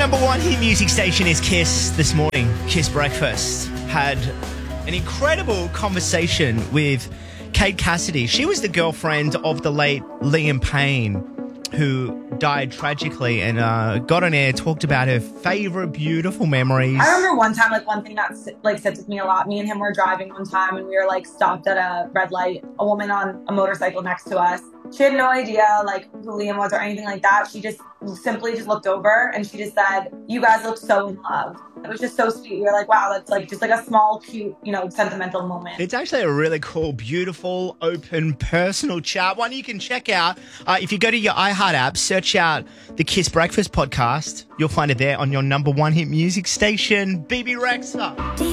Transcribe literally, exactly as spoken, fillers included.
number one hit music station is Kiss. This morning, Kiss Breakfast had an incredible conversation with Kate Cassidy. She was the girlfriend of the late Liam Payne, who died tragically, and uh, got on air, talked about her favourite beautiful memories. I remember one time, like, one thing that like sits with me a lot. Me and him were driving one time, and we were like stopped at a red light. A woman on a motorcycle next to us. She had no idea like who Liam was or anything like that. She just simply just looked over and she just said, "You guys look so in love." It was just so sweet. We were like, wow, that's like just like a small, cute, you know, sentimental moment. It's actually a really cool, beautiful, open, personal chat. One you can check out. Uh, if you go to your iHeart app, search out the Kiss Breakfast podcast. You'll find it there on your number one hit music station, B B Rexa.